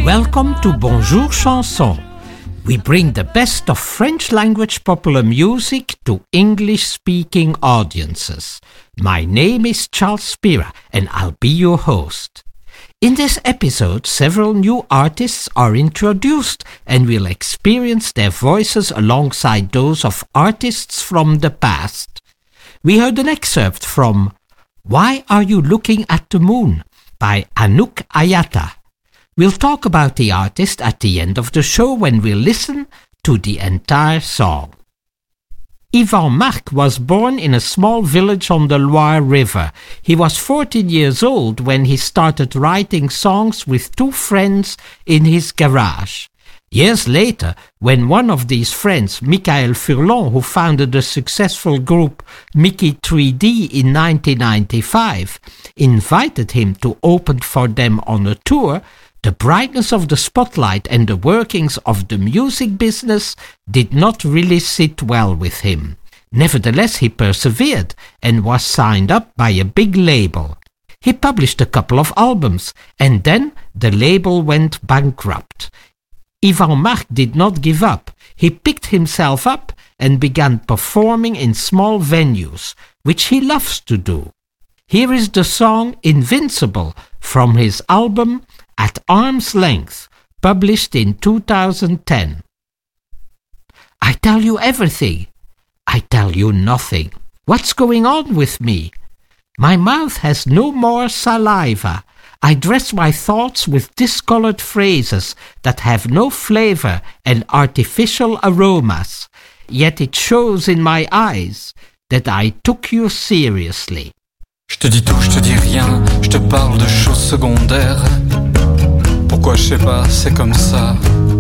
Welcome to Bonjour Chanson. We bring the best of French language popular music to English-speaking audiences. My name is Charles Spira and I'll be your host. In this episode, several new artists are introduced and we'll experience their voices alongside those of artists from the past. We heard an excerpt from Why Are You Looking at the Moon by Anouk Ayata. We'll talk about the artist at the end of the show when we listen to the entire song. Yvan Marc was born in a small village on the Loire River. He was 14 years old when he started writing songs with two friends in his garage. Years later, when one of these friends, Michael Furlan, who founded the successful group Mickey 3D in 1995, invited him to open for them on a tour, the brightness of the spotlight and the workings of the music business did not really sit well with him. Nevertheless, he persevered and was signed up by a big label. He published a couple of albums, and then the label went bankrupt. Yvan Marc did not give up. He picked himself up and began performing in small venues, which he loves to do. Here is the song Invincible from his album At Arm's Length, published in 2010. I tell you everything. I tell you nothing. What's going on with me? My mouth has no more saliva. I dress my thoughts with discolored phrases that have no flavor and artificial aromas. Yet it shows in my eyes that I took you seriously. Je te dis tout, je te dis rien, je te parle de choses secondaires. Pourquoi je sais pas, c'est comme ça.